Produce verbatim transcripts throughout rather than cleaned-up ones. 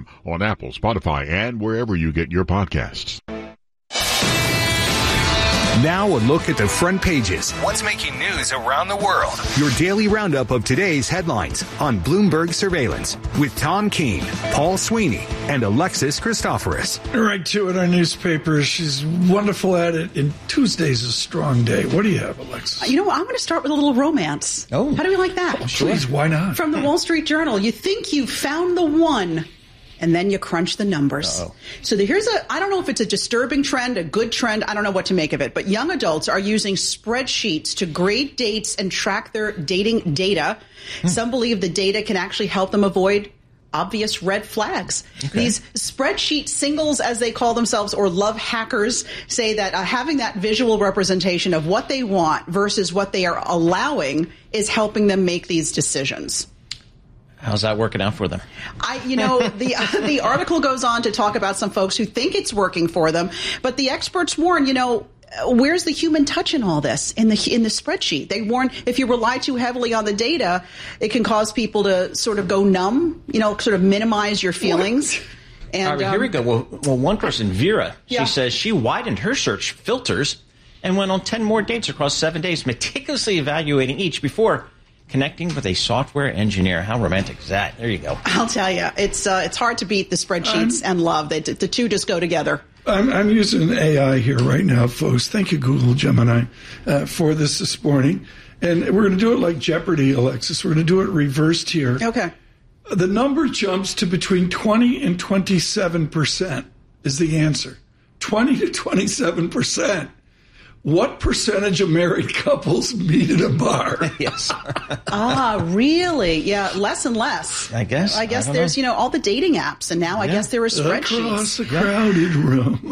m on Apple, Spotify, and wherever you get your podcasts. Now a look at the front pages. What's making news around the world? Your daily roundup of today's headlines on Bloomberg Surveillance with Tom Keene, Paul Sweeney, and Alexis Christoforous. Right to it, our newspaper. She's wonderful at it. And Tuesday's a strong day. What do you have, Alexis? You know what? I'm going to start with a little romance. Oh. How do we like that? Oh, please, why not? From the Wall Street Journal. You think you found the one, and then you crunch the numbers. Uh-oh. So the, here's a, I don't know if it's a disturbing trend, a good trend. I don't know what to make of it. But young adults are using spreadsheets to grade dates and track their dating data. Hmm. Some believe the data can actually help them avoid obvious red flags. Okay. These spreadsheet singles, as they call themselves, or love hackers, say that uh, having that visual representation of what they want versus what they are allowing is helping them make these decisions. How's that working out for them? I, you know, the uh, the article goes on to talk about some folks who think it's working for them, but the experts warn, you know, where's the human touch in all this in the in the spreadsheet? They warn if you rely too heavily on the data, it can cause people to sort of go numb, you know, sort of minimize your feelings. And, all right, um, here we go. Well, well, one person, Vera, yeah. she says she widened her search filters and went on ten more dates across seven days, meticulously evaluating each before connecting with a software engineer. How romantic is that? There you go. I'll tell you, it's uh, it's hard to beat the spreadsheets um, and love. They, the two just go together. I'm, I'm using A I here right now, folks. Thank you, Google Gemini, uh, for this this morning. And we're going to do it like Jeopardy, Alexis. We're going to do it reversed here. Okay. The number jumps to between twenty and twenty-seven percent is the answer. twenty to twenty-seven percent. What percentage of married couples meet at a bar? Yes. Ah, really? Yeah, less and less. I guess. I guess I there's, know. you know, all the dating apps, and now I yeah. guess there are spreadsheets. Across a crowded room.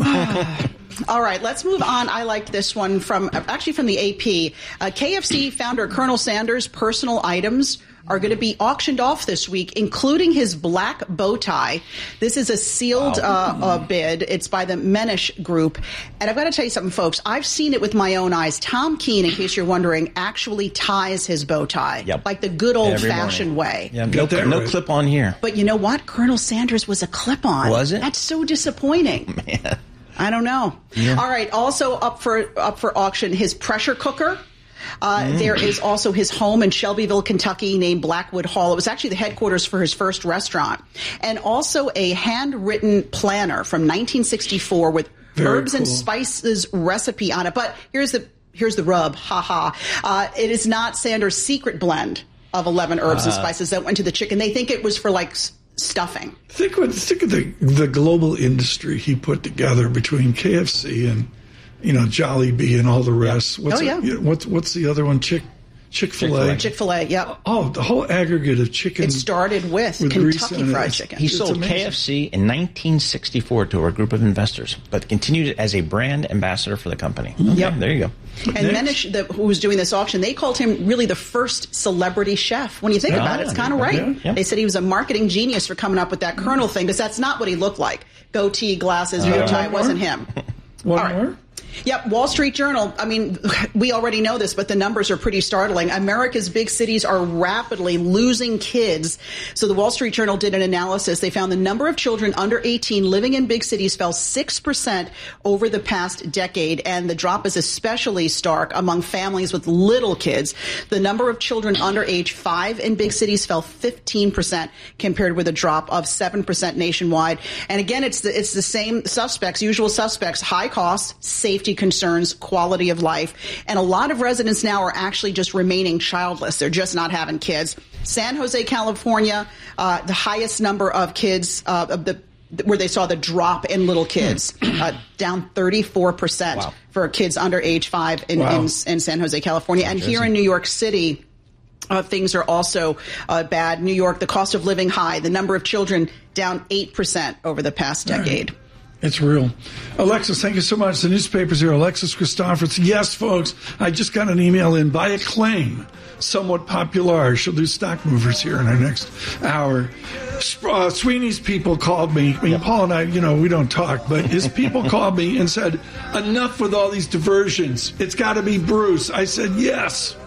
All right, let's move on. I liked this one from, actually from the A P. Uh, K F C founder Colonel Sanders' personal items are going to be auctioned off this week, including his black bow tie. This is a sealed wow. uh, uh, bid. It's by the Menish Group. And I've got to tell you something, folks. I've seen it with my own eyes. Tom Keene, in case you're wondering, actually ties his bow tie. Yep. Like the good old-fashioned way. Yeah, no, no right. clip on here. But you know what? Colonel Sanders was a clip-on. Was it? That's so disappointing. Man. I don't know. Yeah. All right. Also up for up for auction, his pressure cooker. Uh, mm. There is also his home in Shelbyville, Kentucky, named Blackwood Hall. It was actually the headquarters for his first restaurant. And also a handwritten planner from nineteen sixty-four with Very herbs cool. and spices recipe on it. But here's the here's the rub. Ha ha. Uh, it is not Sanders' secret blend of eleven herbs uh. and spices that went to the chicken. They think it was for like stuffing. Think what think of the the global industry he put together between K F C and, you know, Jollibee and all the rest. What's oh, yeah. A, what's, what's the other one? Chick, Chick-fil-A. Chick-fil-A, yep. Oh, the whole aggregate of chicken. It started with, with Kentucky Fried Chicken. He It's sold amazing. K F C in nineteen sixty-four to a group of investors, but continued it as a brand ambassador for the company. Okay, yep. There you go. And Menish, the, who was doing this auction, they called him really the first celebrity chef. When you think Yeah. about it, it's kind of right. Yeah. Yeah. They said he was a marketing genius for coming up with that Colonel thing, because that's not what he looked like. Goatee, glasses, bow tie, it wasn't him. One All right. more? Yep, Wall Street Journal. I mean, we already know this, but the numbers are pretty startling. America's big cities are rapidly losing kids. So the Wall Street Journal did an analysis. They found the number of children under eighteen living in big cities fell six percent over the past decade, and the drop is especially stark among families with little kids. The number of children under age five in big cities fell fifteen percent compared with a drop of seven percent nationwide. And again, it's the, it's the same suspects, usual suspects, high costs, safety concerns, quality of life. And a lot of residents now are actually just remaining childless. They're just not having kids. San Jose, California, uh, the highest number of kids uh, of the where they saw the drop in little kids, uh, down thirty-four percent wow. for kids under age five in, wow. in, in San Jose, California. And here in New York City, Uh, things are also uh, bad. New York, the cost of living high, the number of children down eight percent over the past decade. Right. It's real. Alexis, thank you so much. The newspaper's here. Alexis Christoforous. Yes, folks, I just got an email in by Acclaim, somewhat popular. She'll do stock movers here in our next hour. Uh, Sweeney's people called me. I mean, yep. Paul and I, you know, we don't talk, but his people called me and said, enough with all these diversions. It's got to be Bruce. I said, yes.